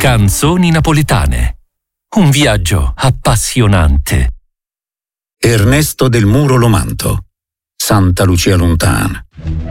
Canzoni napoletane. Un viaggio appassionante. Ernesto del Muro Lomanto, Santa Lucia Lontana.